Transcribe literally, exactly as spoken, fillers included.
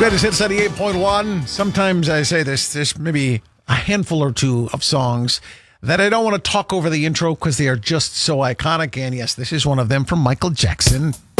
Greatest Hits ninety-eight point one. Sometimes I say this, there's maybe a handful or two of songs that I don't want to talk over the intro because they are just so iconic. And yes, this is one of them from Michael Jackson.